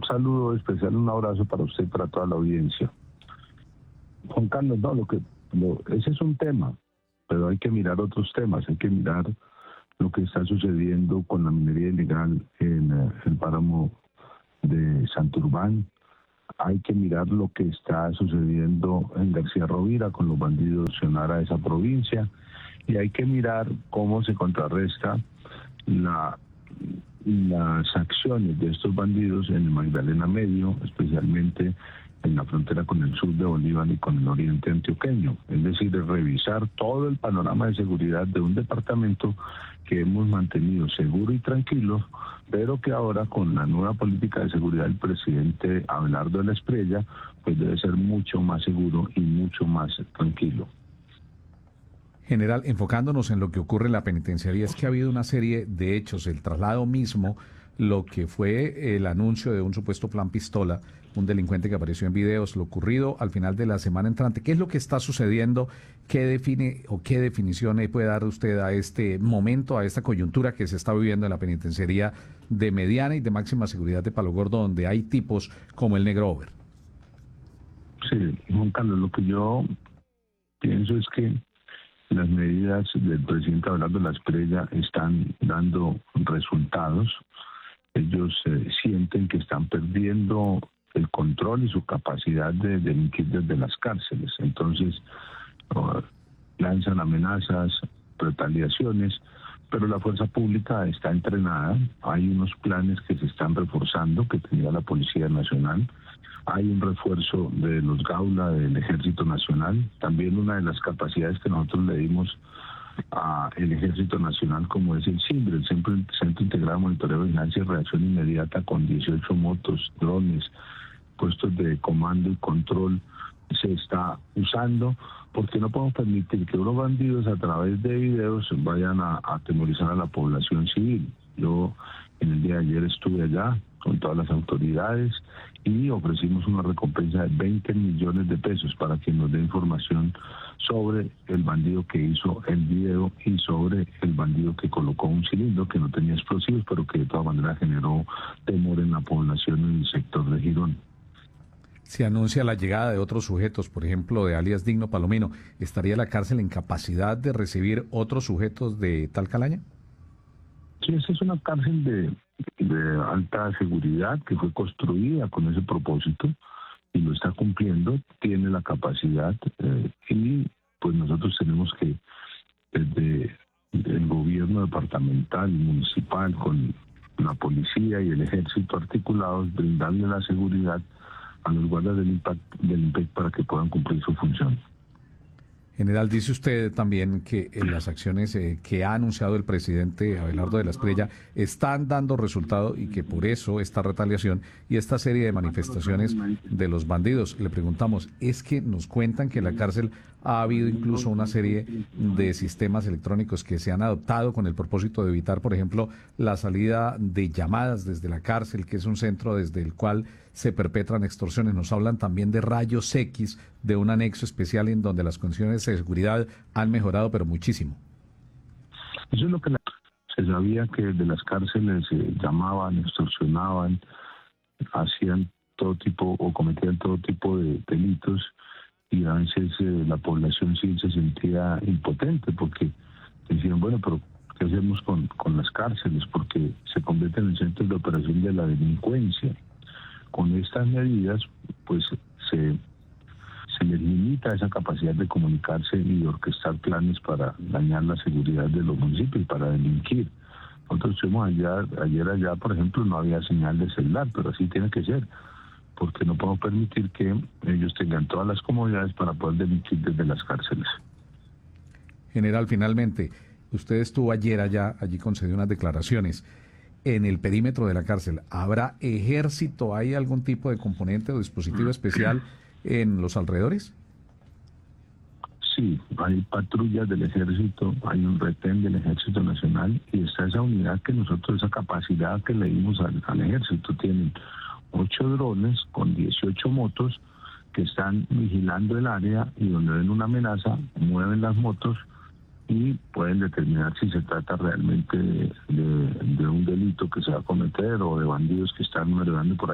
saludo especial, un abrazo para usted y para toda la audiencia. Juan Carlos, no, ese es un tema, pero hay que mirar otros temas, hay que mirar lo que está sucediendo con la minería ilegal en el páramo de Santurbán. Hay que mirar lo que está sucediendo en García Rovira con los bandidos de Sionara de esa provincia, y hay que mirar cómo se contrarresta las acciones de estos bandidos en el Magdalena Medio, especialmente en la frontera con el sur de Bolívar y con el oriente antioqueño. Es decir, revisar todo el panorama de seguridad de un departamento que hemos mantenido seguro y tranquilo, pero que ahora con la nueva política de seguridad del presidente Abelardo de la Espriella, pues debe ser mucho más seguro y mucho más tranquilo. General, enfocándonos en lo que ocurre en la penitenciaría, es que ha habido una serie de hechos, el traslado mismo, lo que fue el anuncio de un supuesto plan pistola, un delincuente que apareció en videos, lo ocurrido al final de la semana entrante. ¿Qué es lo que está sucediendo? ¿Qué define o qué definición puede dar usted a este momento, a esta coyuntura que se está viviendo en la penitenciaría de mediana y de máxima seguridad de Palo Gordo, donde hay tipos como el Negro Over? Sí, Juan Carlos, lo que yo pienso es que las medidas del presidente Abelardo de la Espriella están dando resultados. Ellos sienten que están perdiendo el control y su capacidad de delinquir desde las cárceles. Entonces, lanzan amenazas, retaliaciones, pero la fuerza pública está entrenada. Hay unos planes que se están reforzando, que tenía la Policía Nacional. Hay un refuerzo de los Gaula, del Ejército Nacional. También una de las capacidades que nosotros le dimos al Ejército Nacional, como es el CIMBRE, el Centro Integrado de Monitoreo, Vigilancia y Reacción Inmediata, con 18 motos, drones, puestos de comando y control, se está usando, porque no podemos permitir que unos bandidos a través de videos vayan a atemorizar a la población civil. Yo en el día de ayer estuve allá con todas las autoridades y ofrecimos una recompensa de 20 millones de pesos para quien nos dé información sobre el bandido que hizo el video y sobre el bandido que colocó un cilindro que no tenía explosivos, pero que de todas maneras generó temor en la población en el sector de Girón. Se anuncia la llegada de otros sujetos, por ejemplo, de alias Digno Palomino. ¿Estaría la cárcel en capacidad de recibir otros sujetos de tal calaña? Sí, esa es una cárcel de alta seguridad que fue construida con ese propósito y lo está cumpliendo, tiene la capacidad y pues nosotros tenemos que desde el gobierno departamental y municipal con la policía y el ejército articulados brindarle la seguridad a los guardas del IMPEC para que puedan cumplir su función. General, dice usted también que las acciones que ha anunciado el presidente Abelardo de la Espriella están dando resultado y que por eso esta retaliación y esta serie de manifestaciones de los bandidos. Le preguntamos, es que nos cuentan que en la cárcel ha habido incluso una serie de sistemas electrónicos que se han adoptado con el propósito de evitar, por ejemplo, la salida de llamadas desde la cárcel, que es un centro desde el cual se perpetran extorsiones. Nos hablan también de rayos X, de un anexo especial en donde las condiciones de seguridad han mejorado, pero muchísimo. Eso es lo que se sabía, que de las cárceles llamaban, extorsionaban, hacían todo tipo o cometían todo tipo de delitos, y a veces la población sí se sentía impotente porque decían, bueno, pero ¿qué hacemos con las cárceles? Porque se convierten en centros de operación de la delincuencia. Con estas medidas, pues se les limita esa capacidad de comunicarse y de orquestar planes para dañar la seguridad de los municipios, para delinquir. Nosotros estuvimos ayer allá, por ejemplo, no había señal de celular, pero así tiene que ser, porque no podemos permitir que ellos tengan todas las comodidades para poder delinquir desde las cárceles. General, finalmente, usted estuvo ayer allí concedió unas declaraciones. En el perímetro de la cárcel, ¿habrá ejército? ¿Hay algún tipo de componente o dispositivo especial en los alrededores? Sí, hay patrullas del ejército, hay un retén del Ejército Nacional y está esa unidad que nosotros, esa capacidad que le dimos al ejército. Tienen 8 drones con 18 motos que están vigilando el área y donde ven una amenaza, mueven las motos y pueden determinar si se trata realmente de un delito que se va a cometer o de bandidos que están merodeando por ahí.